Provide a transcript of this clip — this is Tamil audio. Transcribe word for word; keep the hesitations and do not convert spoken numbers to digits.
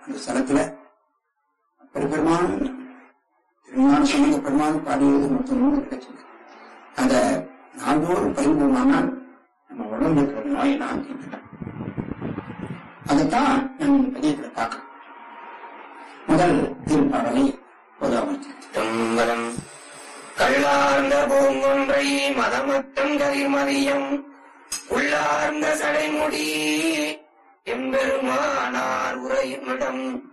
அந்த ஸ்தலத்துல பெருமான் திருஞான சம்பந்த பெருமான் பாடியது மொத்தம் நூறு கிடைச்சது. அந்த நாள்தோறும் பரிபூர்ணமானால் நம்ம உடம்பு இருக்கிற நோயை நான் தீர்த்துட்டேன். அதைத்தான் நான் இந்த பதியத்துல பார்க்கிறேன். முதல் திருப்பாடலை பொதுவரம் கள்ளார்ந்த பூங்கொன்றை மதமத்தம் கரிமதியம் உள்ளார்ந்த சடைமுடி எம்பெருமானார் உரையிடம்